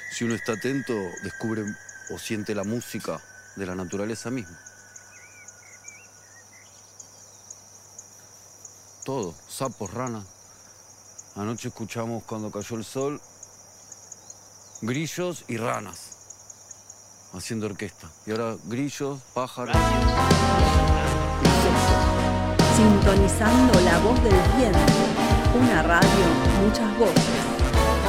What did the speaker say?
Si uno está atento, descubre o siente la música de la naturaleza misma. Todo, sapos, ranas. Anoche escuchamos cuando cayó el sol, grillos y ranas haciendo orquesta. Y ahora grillos, pájaros. Sintonizando la voz del viento. Una radio, muchas voces.